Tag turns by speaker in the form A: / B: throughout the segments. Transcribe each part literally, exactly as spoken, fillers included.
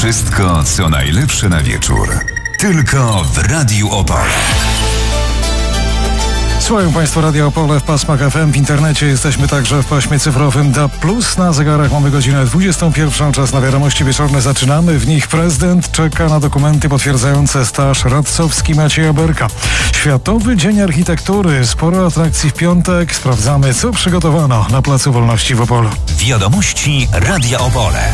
A: Wszystko, co najlepsze na wieczór. Tylko w Radiu Opole.
B: Słuchają Państwo Radia Opole w pasmach F M. W internecie jesteśmy także w paśmie cyfrowym D A B plus. Na zegarach mamy godzinę dwudziestą pierwszą. Czas na wiadomości wieczorne. Zaczynamy. W nich prezydent czeka na dokumenty potwierdzające staż radcowski Macieja Berka. Światowy Dzień Architektury. Sporo atrakcji w piątek. Sprawdzamy, co przygotowano na Placu Wolności w Opolu.
A: Wiadomości Radia Opole.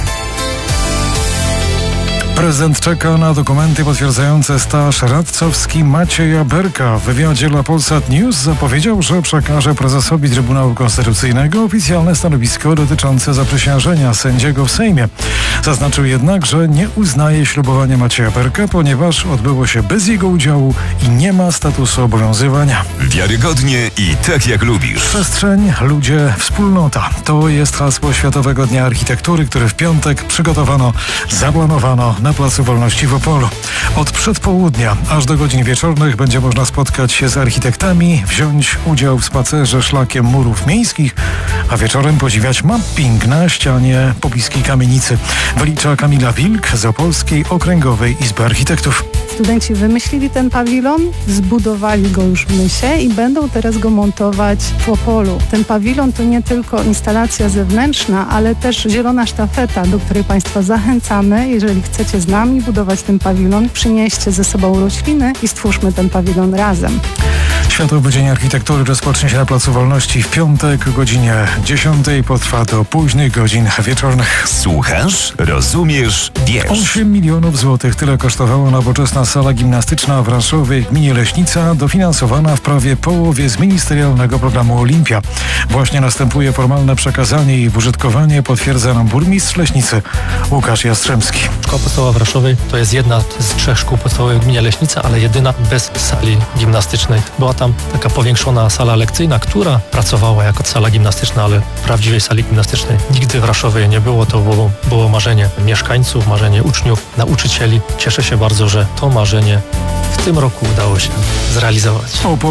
B: Prezydent czeka na dokumenty potwierdzające staż radcowski Macieja Berka. W wywiadzie dla Polsat News zapowiedział, że przekaże prezesowi Trybunału Konstytucyjnego oficjalne stanowisko dotyczące zaprzysiężenia sędziego w Sejmie. Zaznaczył jednak, że nie uznaje ślubowania Macieja Berka, ponieważ odbyło się bez jego udziału i nie ma statusu obowiązywania.
A: Wiarygodnie i tak jak lubisz.
B: Przestrzeń, ludzie, wspólnota. To jest hasło Światowego Dnia Architektury, który w piątek przygotowano, zaplanowano na Placu Wolności w Opolu. Od przedpołudnia aż do godzin wieczornych będzie można spotkać się z architektami, wziąć udział w spacerze szlakiem murów miejskich, a wieczorem podziwiać mapping na ścianie pobliskiej kamienicy. Wylicza Kamila Wilk z Opolskiej Okręgowej Izby Architektów.
C: Studenci wymyślili ten pawilon, zbudowali go już w Mysie i będą teraz go montować w Opolu. Ten pawilon to nie tylko instalacja zewnętrzna, ale też zielona sztafeta, do której Państwa zachęcamy. Jeżeli chcecie z nami budować ten pawilon, przynieście ze sobą rośliny i stwórzmy ten pawilon razem.
B: Światowy Dzień Architektury rozpocznie się na Placu Wolności w piątek o godzinie dziesiątej. Potrwa do późnych godzin wieczornych.
A: Słuchasz, rozumiesz, wiesz.
B: osiem milionów złotych. Tyle kosztowała nowoczesna sala gimnastyczna w Raszowej gminie Leśnica, dofinansowana w prawie połowie z ministerialnego programu Olimpia. Właśnie następuje formalne przekazanie jej w użytkowanie, potwierdza nam burmistrz Leśnicy Łukasz Jastrzębski.
D: Szkoła podstawowa w Raszowej to jest jedna z trzech szkół podstawowych w gminie Leśnica, ale jedyna bez sali gimnastycznej. Była tam taka powiększona sala lekcyjna, która pracowała jako sala gimnastyczna, ale prawdziwej sali gimnastycznej nigdy w Raszowej nie było. To było, było marzenie mieszkańców, marzenie uczniów, nauczycieli. Cieszę się bardzo, że to marzenie w tym roku udało się zrealizować.